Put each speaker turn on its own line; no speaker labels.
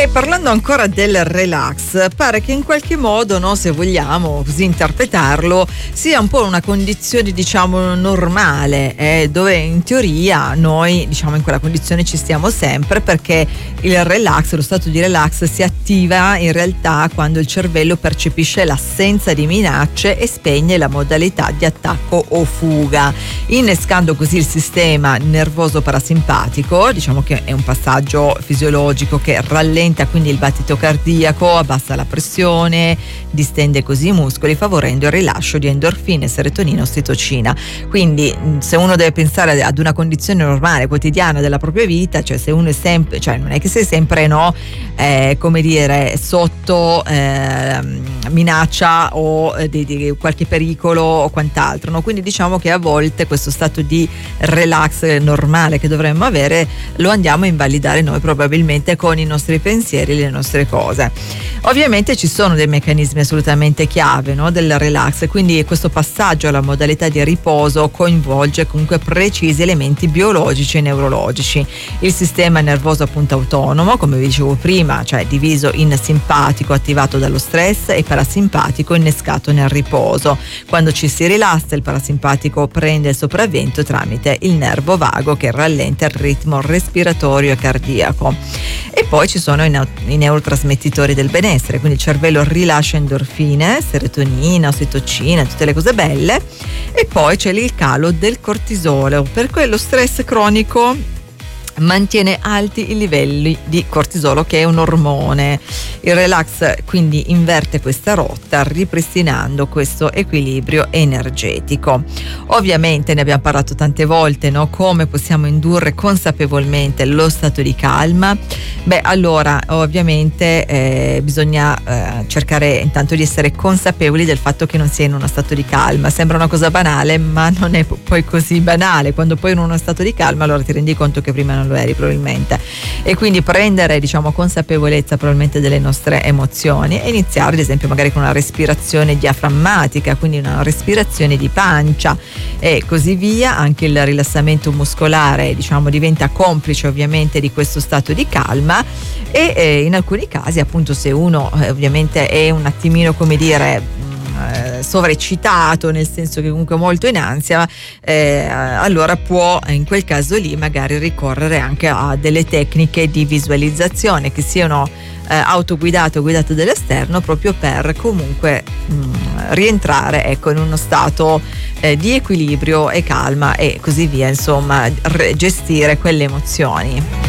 E parlando ancora del relax, pare che in qualche modo, no, se vogliamo così interpretarlo, sia un po' una condizione, diciamo, normale, dove in teoria noi, diciamo, in quella condizione ci stiamo sempre, perché il relax, lo stato di relax si attiva in realtà quando il cervello percepisce l'assenza di minacce e spegne la modalità di attacco o fuga, innescando così il sistema nervoso parasimpatico. Diciamo che è un passaggio fisiologico che rallenta quindi il battito cardiaco, abbassa la pressione, distende così i muscoli, favorendo il rilascio di endorfine, serotonina, ossitocina. Quindi se uno deve pensare ad una condizione normale, quotidiana della propria vita, cioè se uno è sempre, cioè non è che sei sempre, no, come dire, sotto minaccia o di qualche pericolo o quant'altro, no? Quindi diciamo che a volte questo stato di relax normale che dovremmo avere lo andiamo a invalidare noi probabilmente con i nostri pensieri e le nostre cose. Ovviamente ci sono dei meccanismi assolutamente chiave, no, del relax, quindi questo passaggio alla modalità di riposo coinvolge comunque precisi elementi biologici e neurologici. Il sistema nervoso appunto autonomo, come vi dicevo prima, cioè diviso in simpatico attivato dallo stress e parasimpatico innescato nel riposo. Quando ci si rilassa, il parasimpatico prende il sopravvento tramite il nervo vago che rallenta il ritmo respiratorio e cardiaco. E poi ci sono i neurotrasmettitori del benessere, quindi il cervello rilascia endorfine, serotonina, ossitocina, tutte le cose belle. E poi c'è il calo del cortisolo, per cui lo stress cronico mantiene alti i livelli di cortisolo, che è un ormone. Il relax quindi inverte questa rotta, ripristinando questo equilibrio energetico. Ovviamente ne abbiamo parlato tante volte, no? Come possiamo indurre consapevolmente lo stato di calma? Beh, allora ovviamente bisogna cercare intanto di essere consapevoli del fatto che non si è in uno stato di calma. Sembra una cosa banale, ma non è poi così banale. Quando poi in uno stato di calma, allora ti rendi conto che prima non lo eri probabilmente, e quindi prendere, diciamo, consapevolezza probabilmente delle nostre emozioni e iniziare ad esempio magari con una respirazione diaframmatica, quindi una respirazione di pancia e così via. Anche il rilassamento muscolare, diciamo, diventa complice ovviamente di questo stato di calma e in alcuni casi appunto se uno ovviamente è un attimino, come dire, sovraeccitato, nel senso che comunque molto in ansia, allora può in quel caso lì magari ricorrere anche a delle tecniche di visualizzazione che siano autoguidate o guidate dall'esterno, proprio per comunque rientrare, ecco, in uno stato di equilibrio e calma e così via, insomma, gestire quelle emozioni.